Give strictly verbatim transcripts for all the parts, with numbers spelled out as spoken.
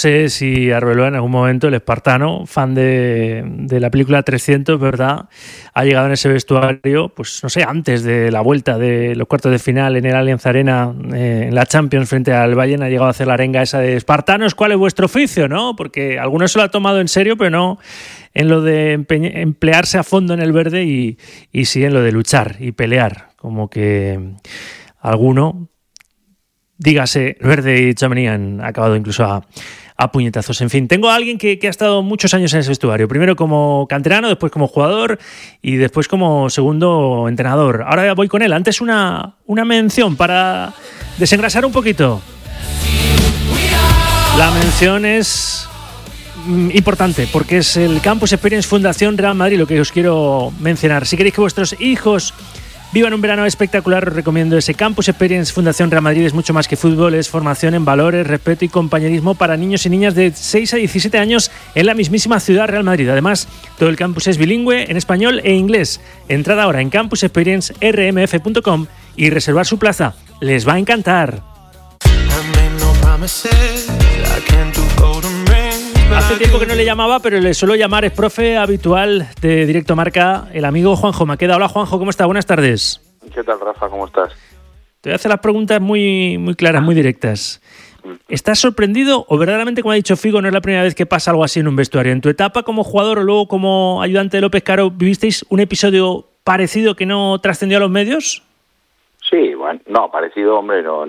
sé si Arbeloa en algún momento, el espartano, fan de, de la película trescientos, ¿verdad?, ha llegado en ese vestuario, pues no sé, antes de la vuelta de los cuartos de final en el Allianz Arena, eh, en la Champions frente al Bayern, ha llegado a hacer la arenga esa de espartanos, ¿cuál es vuestro oficio?, ¿no? Porque algunos se lo ha tomado en serio, pero no en lo de empe- emplearse a fondo en el verde y, y sí en lo de luchar y pelear, como que alguno, dígase, Verde y Tchouaméni, han acabado incluso a, a puñetazos. En fin, tengo a alguien que, que ha estado muchos años en ese vestuario. Primero como canterano, después como jugador y después como segundo entrenador. Ahora voy con él. Antes una, una mención para desengrasar un poquito. La mención es importante porque es el Campus Experience Fundación Real Madrid lo que os quiero mencionar. Si queréis que vuestros hijos vivan un verano espectacular, os recomiendo ese Campus Experience Fundación Real Madrid. Es mucho más que fútbol, es formación en valores, respeto y compañerismo para niños y niñas de seis a diecisiete años en la mismísima ciudad Real Madrid. Además, todo el campus es bilingüe en español e inglés. Entrad ahora en campus experience r m f punto com y reservar su plaza. Les va a encantar. Hace tiempo que no le llamaba, pero le suelo llamar, es profe habitual de Directo Marca, el amigo Juanjo Maqueda. Hola Juanjo, ¿cómo está? Buenas tardes. ¿Qué tal, Rafa? ¿Cómo estás? Te voy a hacer las preguntas muy, muy claras, muy directas. ¿Estás sorprendido o verdaderamente, como ha dicho Figo, no es la primera vez que pasa algo así en un vestuario? ¿En tu etapa como jugador o luego como ayudante de López Caro vivisteis un episodio parecido que no trascendió a los medios? Sí, bueno, no, parecido, hombre, no,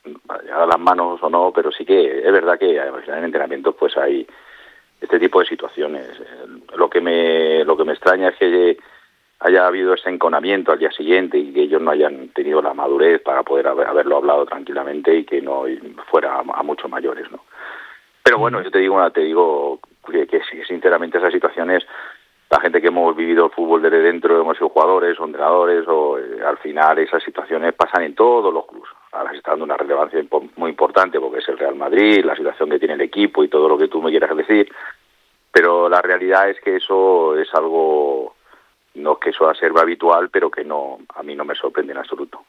a las manos o no, pero sí que es verdad que en entrenamientos pues hay este tipo de situaciones. Lo que me lo que me extraña es que haya habido ese enconamiento al día siguiente y que ellos no hayan tenido la madurez para poder haber, haberlo hablado tranquilamente y que no fuera a, a mucho mayores, ¿no? Pero bueno, yo te digo, te digo que, que sinceramente esas situaciones, la gente que hemos vivido el fútbol desde dentro, hemos sido jugadores o entrenadores, o eh, al final esas situaciones pasan en todos los clubes. Ahora está dando una relevancia muy importante porque es el Real Madrid, la situación que tiene el equipo y todo lo que tú me quieras decir, pero la realidad es que eso es algo, no que eso sea habitual, pero que no, a mí no me sorprende en absoluto.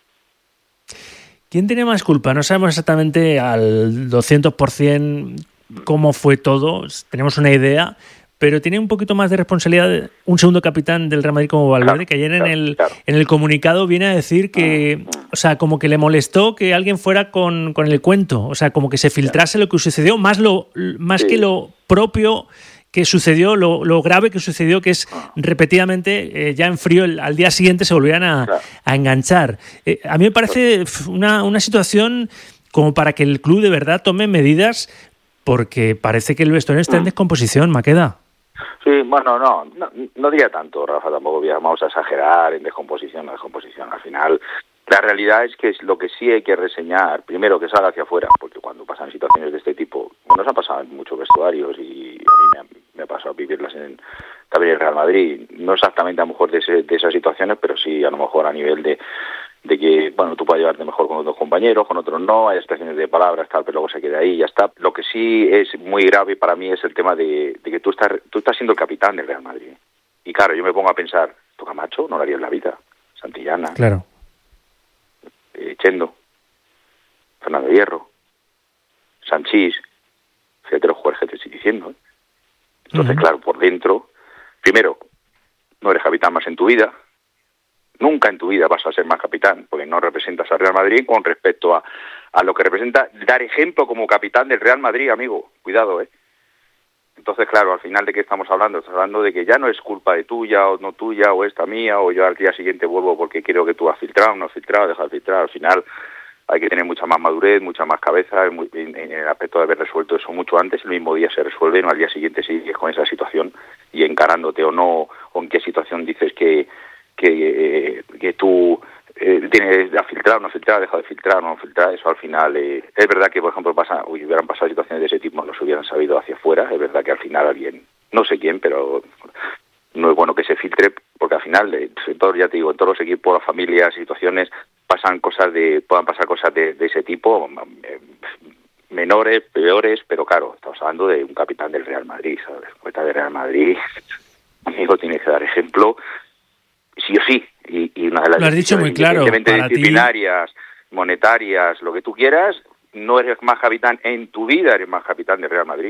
¿Quién tiene más culpa? No sabemos exactamente al doscientos por ciento cómo fue todo, tenemos una idea, pero tiene un poquito más de responsabilidad un segundo capitán del Real Madrid como Valverde, claro, que ayer claro, en el claro. en el comunicado viene a decir que, o sea, como que le molestó que alguien fuera con, con el cuento, o sea, como que se filtrase claro. lo que sucedió, más lo más sí. que lo propio que sucedió, lo, lo grave que sucedió, que es repetidamente, eh, ya en frío, el, al día siguiente se volvían a, claro. a enganchar. Eh, a mí me parece una, una situación como para que el club de verdad tome medidas, porque parece que el vestuario está en descomposición, Maqueda. Sí, bueno, no, no, no diría tanto, Rafa, tampoco vamos a exagerar en descomposición, no descomposición. Al final, la realidad es que es lo que sí hay que reseñar, primero que salga hacia afuera, porque cuando pasan situaciones de este tipo, nos han pasado en muchos vestuarios y a mí me ha, me ha pasado vivirlas en, también en Real Madrid, no exactamente a lo mejor de, ese, de esas situaciones, pero sí a lo mejor a nivel de de que, bueno, tú puedes llevarte mejor con otros compañeros, con otros no, hay estaciones de palabras, tal, pero luego se queda ahí y ya está. Lo que sí es muy grave para mí es el tema de, de que tú estás tú estás siendo el capitán del Real Madrid. Y claro, yo me pongo a pensar, ¿tú Camacho no lo harías en la vida? Santillana. Claro. Eh, Chendo. Fernando Hierro. Sanchís. Fíjate los jugadores que te estoy diciendo, ¿eh? Entonces, uh-huh. claro, por dentro, primero, no eres capitán más en tu vida. Nunca en tu vida vas a ser más capitán, porque no representas al Real Madrid con respecto a, a lo que representa dar ejemplo como capitán del Real Madrid, amigo. Cuidado, ¿eh? Entonces, claro, al final, ¿de qué estamos hablando? Estamos hablando de que ya no es culpa de tuya o no tuya, o esta mía, o yo al día siguiente vuelvo porque quiero que tú has filtrado, no has filtrado, dejas de filtrar. Al final hay que tener mucha más madurez, mucha más cabeza, en, en, en el aspecto de haber resuelto eso mucho antes. El mismo día se resuelve, no al día siguiente sigues con esa situación y encarándote o no, o en qué situación dices que que, eh, que tú eh, tienes a filtrar o no filtrar, deja de filtrar o no filtrar, eso al final eh, es verdad que, por ejemplo, pasa, hubieran pasado situaciones de ese tipo, no se hubieran sabido hacia afuera, es verdad que al final alguien, no sé quién, pero no es bueno que se filtre, porque al final, eh, en todo, ya te digo, en todos los equipos, las familias, situaciones, pasan cosas de, puedan pasar cosas de, de ese tipo, eh, menores, peores, pero claro, estamos hablando de un capitán del Real Madrid, ¿sabes? Capitán del Real Madrid, amigo, tiene que dar ejemplo, sí o sí, y, y una de las lo has dicho muy claro, para disciplinarias, ti... monetarias, lo que tú quieras, no eres más capitán en tu vida, eres más capitán de Real Madrid.